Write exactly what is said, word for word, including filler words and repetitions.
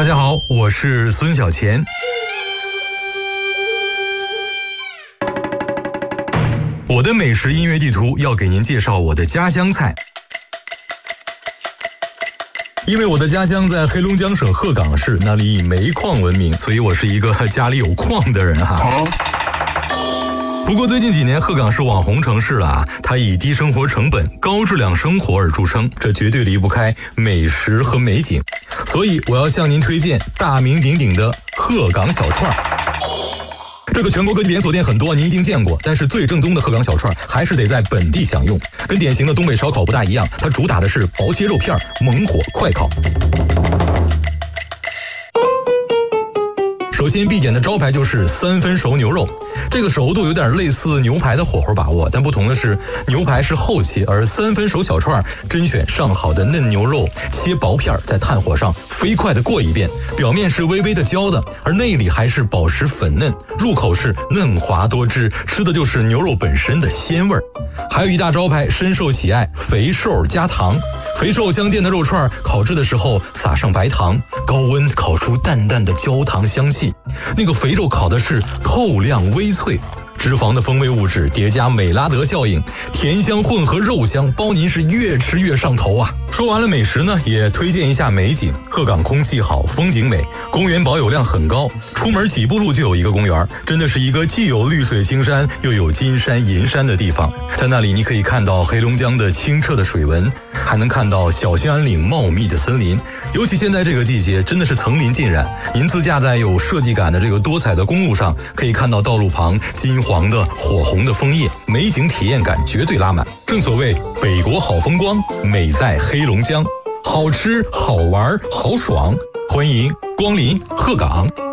大家好，我是孙小钱。我的美食音乐地图要给您介绍我的家乡菜。因为我的家乡在黑龙江省鹤岗市，那里以煤矿闻名，所以我是一个家里有矿的人哈。不过最近几年鹤岗是网红城市了啊，它以低生活成本、高质量生活而著称，这绝对离不开美食和美景。所以我要向您推荐大名鼎鼎的鹤岗小串。这个全国各地连锁店很多，您一定见过，但是最正宗的鹤岗小串还是得在本地享用。跟典型的东北烧烤不大一样，它主打的是薄切肉片，猛火快烤。首先必点的招牌就是三分熟牛肉，这个熟度有点类似牛排的火候把握，但不同的是牛排是厚切，而三分熟小串甄选上好的嫩牛肉，切薄片，在炭火上飞快的过一遍，表面是微微的焦的，而内里还是宝石粉嫩，入口是嫩滑多汁，吃的就是牛肉本身的鲜味儿。还有一大招牌深受喜爱，肥瘦加糖。肥瘦相间的肉串烤制的时候撒上白糖，高温烤出淡淡的焦糖香气，那个肥肉烤的是透亮微脆，脂肪的风味物质叠加美拉德效应，甜香混合肉香，包您是越吃越上头啊。说完了美食呢，也推荐一下美景。鹤岗空气好，风景美，公园保有量很高，出门几步路就有一个公园，真的是一个既有绿水青山又有金山银山的地方。在那里你可以看到黑龙江的清澈的水纹，还能看到小兴安岭茂密的森林，尤其现在这个季节真的是层林尽染。您自驾在有设计感的这个多彩的公路上，可以看到道路旁金黄的火红的枫叶，美景体验感绝对拉满。正所谓北国好风光，美在黑龙江，好吃好玩好爽，欢迎光临鹤岗。